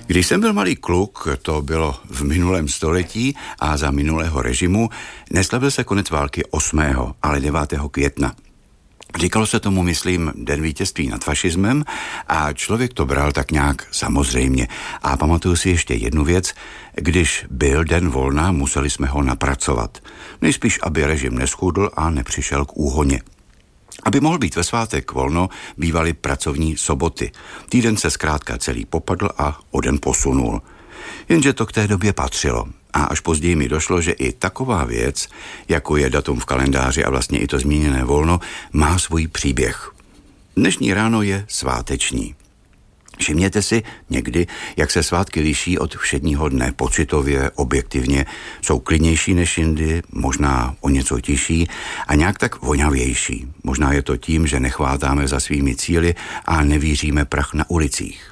Když jsem byl malý kluk, to bylo v minulém století a za minulého režimu, neslavil se konec války 8., ale 9. května. Říkalo se tomu, myslím, Den vítězství nad fašismem a člověk to bral tak nějak samozřejmě. A pamatuju si ještě jednu věc, když byl den volna, museli jsme ho napracovat. Nejspíš, aby režim neschudl a nepřišel k úhoně. Aby mohl být ve svátek volno, bývaly pracovní soboty. Týden se zkrátka celý popadl a o den posunul. Jenže to k té době patřilo. A až později mi došlo, že i taková věc, jako je datum v kalendáři a vlastně i to zmíněné volno, má svůj příběh. Dnešní ráno je sváteční. Všimněte si někdy, jak se svátky liší od všedního dne, pocitově, objektivně, jsou klidnější než jindy, možná o něco tiší a nějak tak voňavější. Možná je to tím, že nechvátáme za svými cíli a nevíříme prach na ulicích.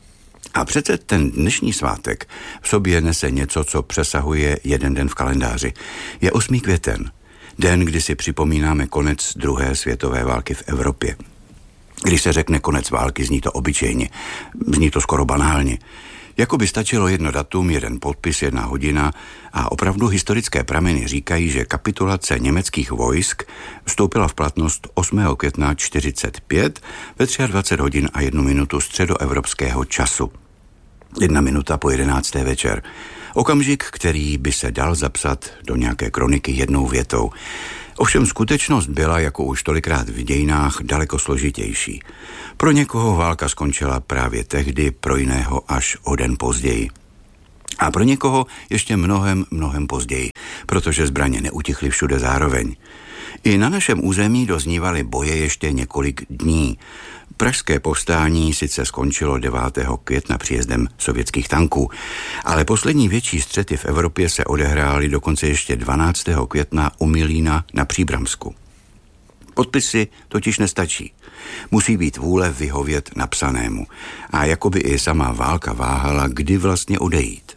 A přece ten dnešní svátek v sobě nese něco, co přesahuje jeden den v kalendáři. Je 8. květen, den, kdy si připomínáme konec druhé světové války v Evropě. Když se řekne konec války, zní to obyčejně, zní to skoro banálně. Jako by stačilo jedno datum, jeden podpis, 1 hodina a opravdu historické prameny říkají, že kapitulace německých vojsk vstoupila v platnost 8. května 1945 ve 23 hodin a 1 minutu středoevropského času. 1 minuta po 11. večer. Okamžik, který by se dal zapsat do nějaké kroniky jednou větou. Ovšem skutečnost byla, jako už tolikrát v dějinách, daleko složitější. Pro někoho válka skončila právě tehdy, pro jiného až o den později. A pro někoho ještě mnohem později, protože zbraně neutichly všude zároveň. I na našem území doznívaly boje ještě několik dní. Pražské povstání sice skončilo 9. května příjezdem sovětských tanků, ale poslední větší střety v Evropě se odehrály dokonce ještě 12. května u Milína na Příbramsku. Podpisy totiž nestačí. Musí být vůle vyhovět napsanému. A jakoby i sama válka váhala, kdy vlastně odejít.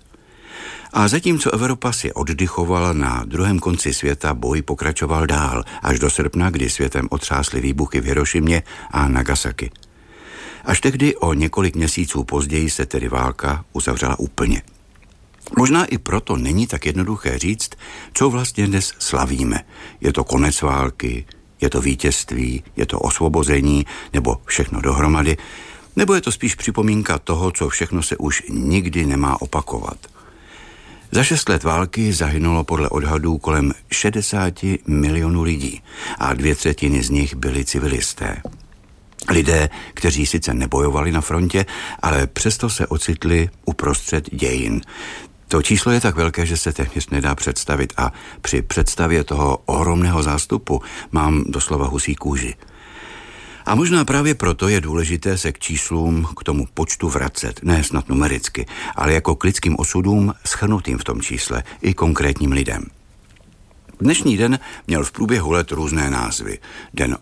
A zatímco Evropa si oddychovala, na druhém konci světa boj pokračoval dál, až do srpna, kdy světem otřásly výbuchy v Hirošimě a Nagasaki. Až tehdy o několik měsíců později se tedy válka uzavřela úplně. Možná i proto není tak jednoduché říct, co vlastně dnes slavíme. Je to konec války, je to vítězství, je to osvobození, nebo všechno dohromady, nebo je to spíš připomínka toho, co všechno se už nikdy nemá opakovat. Za 6 let války zahynulo podle odhadů kolem 60 milionů lidí a 2/3 z nich byli civilisté. Lidé, kteří sice nebojovali na frontě, ale přesto se ocitli uprostřed dějin. To číslo je tak velké, že se téměř nedá představit a při představě toho ohromného zástupu mám doslova husí kůži. A možná právě proto je důležité se k číslům, k tomu počtu vracet, ne snad numericky, ale jako k lidským osudům shrnutým v tom čísle i konkrétním lidem. Dnešní den měl v průběhu let různé názvy. Den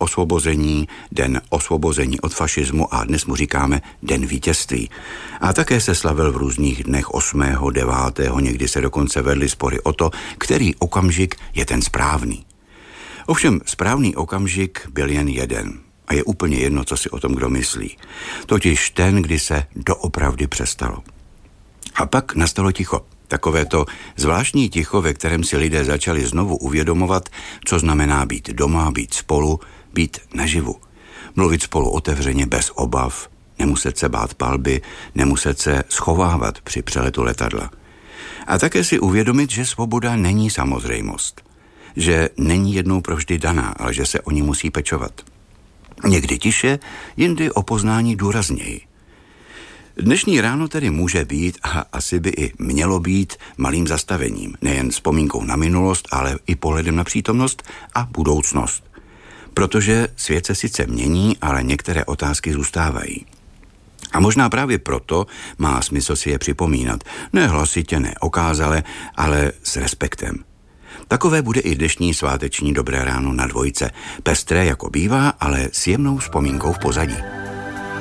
osvobození od fašismu a dnes mu říkáme Den vítězství. A také se slavil v různých dnech 8., 9., někdy se dokonce vedly spory o to, který okamžik je ten správný. Ovšem správný okamžik byl jen jeden. A je úplně jedno, co si o tom kdo myslí. Totiž ten, kdy se doopravdy přestalo. A pak nastalo ticho. Takové to zvláštní ticho, ve kterém si lidé začali znovu uvědomovat, co znamená být doma, být spolu, být naživu. Mluvit spolu otevřeně, bez obav, nemuset se bát palby, nemuset se schovávat při přeletu letadla. A také si uvědomit, že svoboda není samozřejmost. Že není jednou provždy daná, ale že se o ní musí pečovat. Někdy tiše, jindy o poznání důrazněji. Dnešní ráno tedy může být a asi by i mělo být malým zastavením, nejen vzpomínkou na minulost, ale i pohledem na přítomnost a budoucnost. Protože svět se sice mění, ale některé otázky zůstávají. A možná právě proto má smysl si je připomínat, ne hlasitě, ne okázale, ale s respektem. Takové bude i dnešní sváteční Dobré ráno na Dvojce. Pestré jako bývá, ale s jemnou vzpomínkou v pozadí.